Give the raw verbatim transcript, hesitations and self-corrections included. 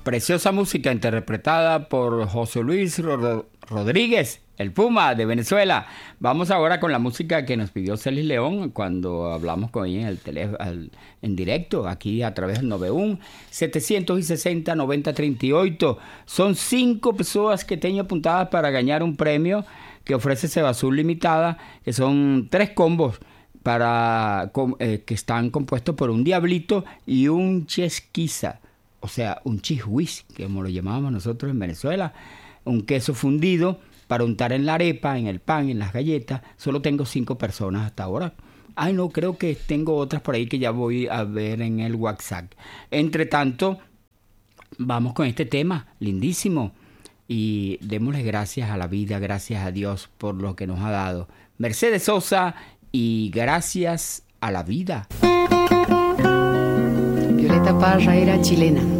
preciosa música interpretada por José Luis Rod- Rodríguez, el Puma de Venezuela. Vamos ahora con la música que nos pidió Celis León cuando hablamos con ella en el teléfono, en directo, aquí a través del noventa y uno, setecientos sesenta, noventa, treinta y ocho. Son cinco personas que tengo apuntadas para ganar un premio que ofrece Sebazul Limitada, que son tres combos para eh, que están compuestos por un diablito y un chesquiza, o sea, un cheese whiz, como lo llamábamos nosotros en Venezuela, un queso fundido para untar en la arepa, en el pan, en las galletas. Solo tengo cinco personas hasta ahora. Ay, no, creo que tengo otras por ahí que ya voy a ver en el WhatsApp. Entre tanto, vamos con este tema lindísimo y démosle gracias a la vida, gracias a Dios por lo que nos ha dado. Mercedes Sosa y Gracias a la Vida. Violeta Parra era chilena.